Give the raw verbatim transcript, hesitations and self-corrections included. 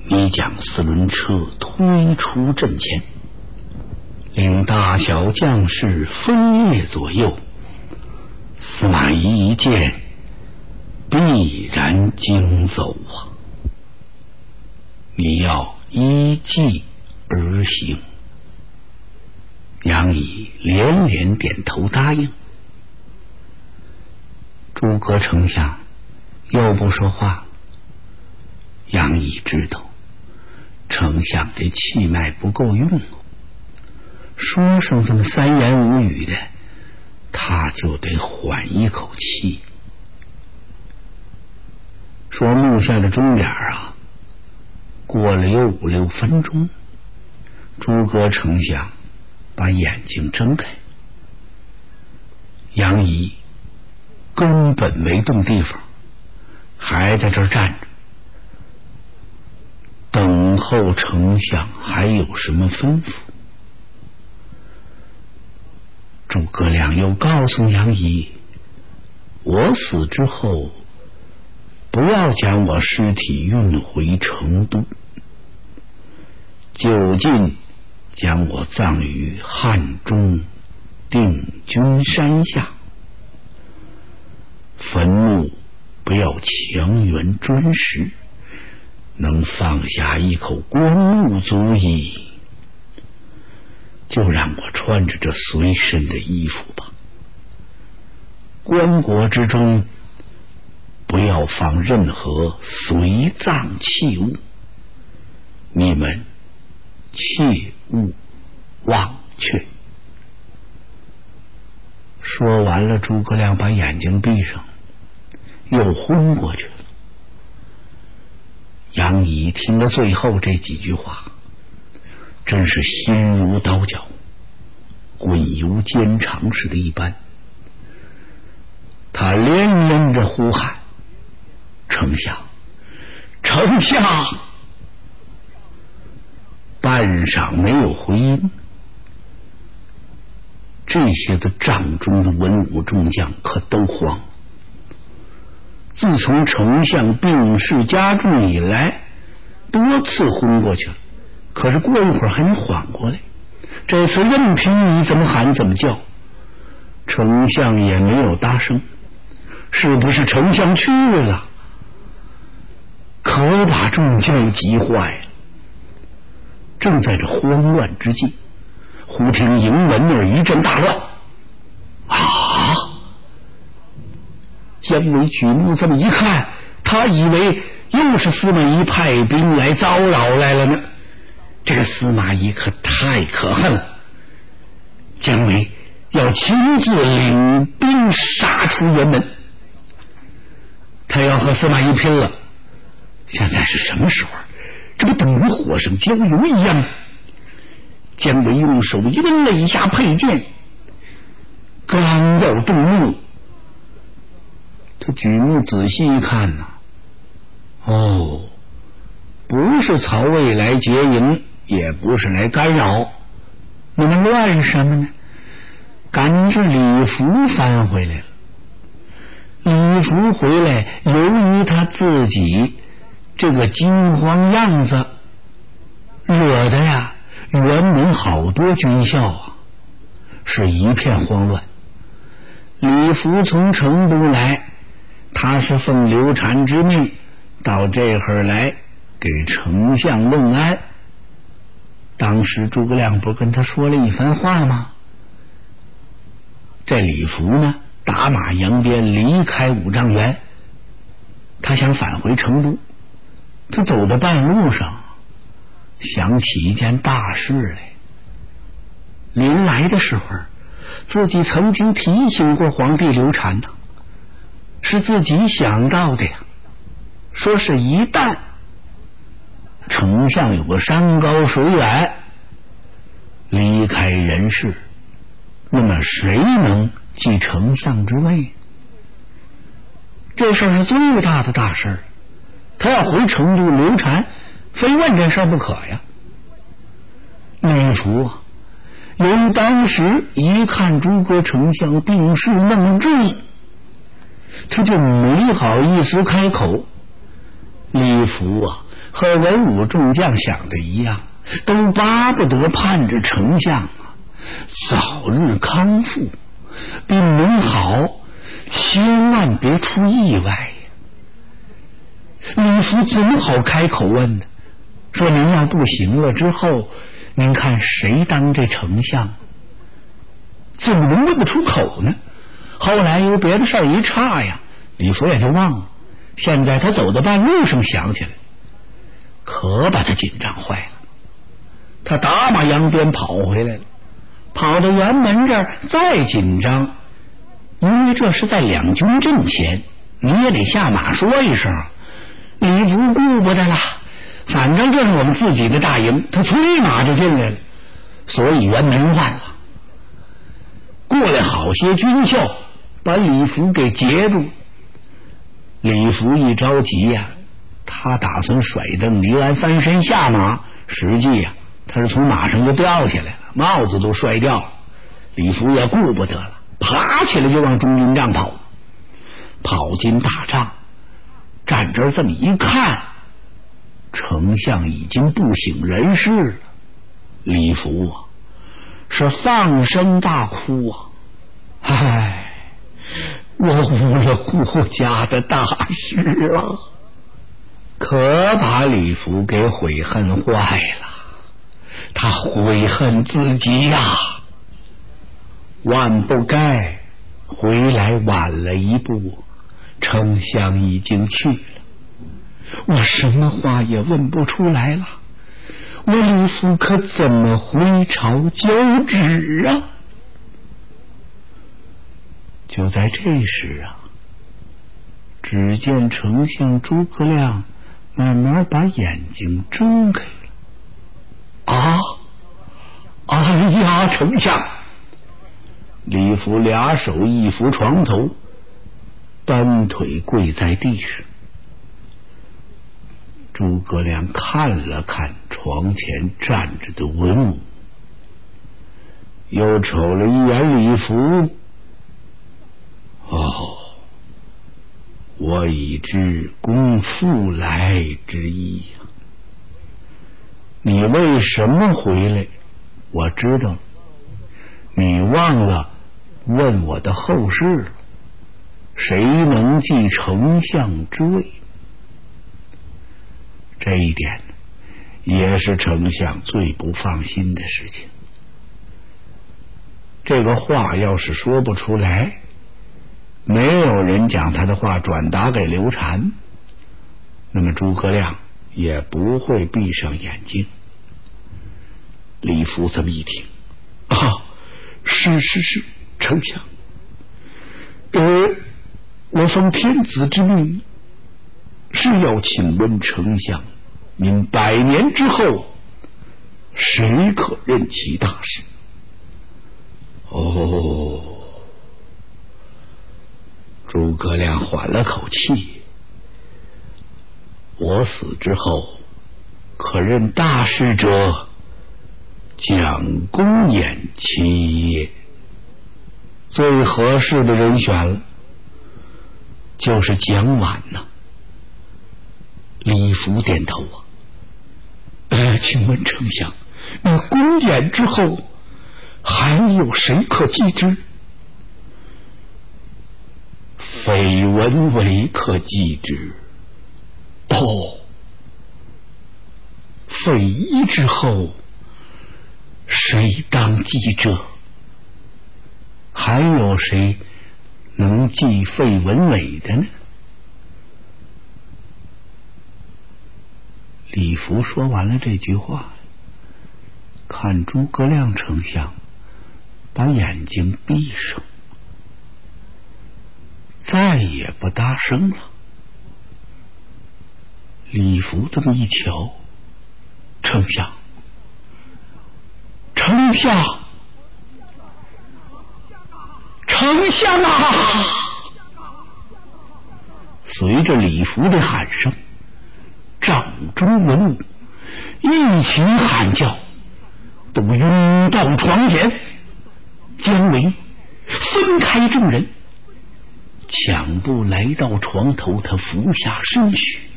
你将四轮车推出阵前，令大小将士分列左右，司马懿一见，必然惊走啊！你要依计而行。杨仪连连点头答应。诸葛丞相又不说话。杨仪知道丞相这气脉不够用，说上这么三言五语的，他就得缓一口气。说木下的钟点啊，过了有五六分钟，诸葛丞相把眼睛睁开，杨仪根本没动地方，还在这儿站着，等候丞相还有什么吩咐。诸葛亮又告诉杨仪，我死之后不要将我尸体运回成都，就近将我葬于汉中定军山下，坟墓不要强援砖石，能放下一口棺木足矣。就让我穿着这随身的衣服吧。棺椁之中不要放任何随葬器物，你们切勿忘却。说完了，诸葛亮把眼睛闭上，又昏过去了。杨仪听了最后这几句话，真是心如刀绞，滚油煎肠似的一般。他连连着呼喊：丞相，丞相！半晌没有回音。这些个帐中的文武众将可都慌。自从丞相病势加重以来，多次昏过去了，可是过一会儿还能缓过来。这次任凭你怎么喊怎么叫，丞相也没有答声。是不是丞相去了？可把众将急坏了。正在这慌乱之际，忽听营门那儿一阵大乱。啊！姜维举目这么一看，他以为又是司马懿派兵来骚扰来了呢。这个司马懿可太可恨了，姜维要亲自领兵杀出辕门，他要和司马懿拼了。现在是什么时候？这不等于火上浇油一样。姜维用手一抡了一下佩剑，刚要动怒，他举目仔细一看呐、啊，哦，不是曹魏来劫营，也不是来干扰，那么乱什么呢？赶着李福翻回来了。李福回来，由于他自己这个惊慌样子，惹的呀辕门好多军校啊是一片慌乱。李福从成都来，他是奉刘禅之命到这会儿来给丞相问安。当时诸葛亮不跟他说了一番话吗？这李福呢，打马扬鞭离开五丈原，他想返回成都。他走到半路上，想起一件大事来。临来的时候，自己曾经提醒过皇帝刘禅呢，是自己想到的呀。说是一旦丞相有个山高水远，离开人世，那么谁能继丞相之位？这事儿是最大的大事，他要回成都，刘禅非问这事儿不可呀。李福啊，由于当时一看诸葛丞相病势那么重，他就没好意思开口， 李福啊，和文武众将想的一样，都巴不得盼着丞相啊早日康复，病能好，千万别出意外呀。李福怎么好开口问呢？说您要不行了之后，您看谁当这丞相？怎么能问得出口呢？后来有别的事儿一岔呀，李福也就忘了。现在他走到半路上想起来，可把他紧张坏了。他打马扬鞭跑回来了，跑到辕门这儿再紧张，因为这是在两军阵前，你也得下马说一声。李福顾不得了，反正这是我们自己的大营，他催马就进来了，所以辕门乱了。过来好些军校把李福给截住。李福一着急呀、啊，他打算甩蹬倪安翻身下马，实际呀、啊，他是从马上就掉下来了，帽子都摔掉了。李福也顾不得了，爬起来就往中军帐跑。跑进大帐，站这儿这么一看，丞相已经不省人事了。李福啊，是放声大哭啊！唉，我误了国家的大事啊！可把李福给悔恨坏了，他悔恨自己呀、啊，万不该回来晚了一步，丞相已经去了，我什么话也问不出来了，我李福可怎么回朝交旨啊？就在这时啊，只见丞相诸葛亮慢慢把眼睛睁开了。啊！哎呀，丞相！李福俩手一扶床头，单腿跪在地上。诸葛亮看了看床前站着的文武，又瞅了一眼李福。哦，我已知公复来之意呀、啊。你为什么回来？我知道了。你忘了问我的后事了。谁能继丞相之位？这一点也是丞相最不放心的事情。这个话要是说不出来，没有人将他的话转达给刘禅，那么诸葛亮也不会闭上眼睛。李福这么一听，啊，是是是，丞相，呃，我奉天子之命，是要请问丞相，您百年之后，谁可任其大事？哦。诸葛亮缓了口气，我死之后，可任大事者，蒋公偃其也。最合适的人选了，就是蒋琬呐。李福点头啊，呃，请问丞相，那公偃之后，还有谁可继之？绯闻为可继之。哦，绯夷之后，谁当继者？还有谁能继绯闻伟的呢？李福说完了这句话，看诸葛亮丞相把眼睛闭上，再也不大声了。李福这么一瞧，丞相，丞相，丞相啊！随着李福的喊声，帐中文武一起喊叫，都拥到床前，姜维分开众人，抢步来到床头，他俯下身去，